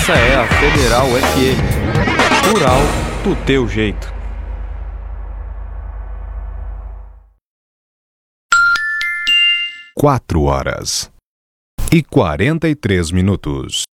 Essa é a Federal FM. Rural do teu jeito. 4 horas e 43 minutos.